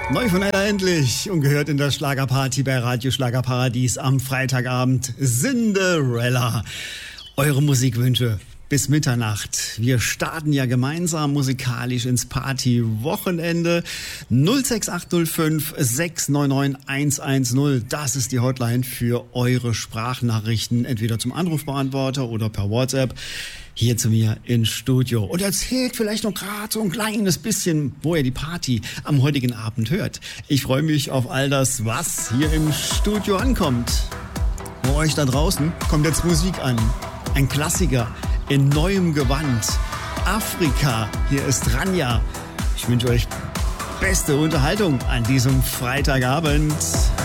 Neu von einer endlich, ungehört in der Schlagerparty bei Radio Schlagerparadies am Freitagabend, Cinderella. Eure Musikwünsche bis Mitternacht. Wir starten ja gemeinsam musikalisch ins Party-Wochenende. 06805 699 110. Das ist die Hotline für eure Sprachnachrichten, entweder zum Anrufbeantworter oder per WhatsApp. Hier zu mir ins Studio. Und erzählt vielleicht noch gerade so ein kleines bisschen, wo ihr die Party am heutigen Abend hört. Ich freue mich auf all das, was hier im Studio ankommt. Bei euch da draußen kommt jetzt Musik an. Ein Klassiker in neuem Gewand. Afrika, hier ist Rania. Ich wünsche euch beste Unterhaltung an diesem Freitagabend.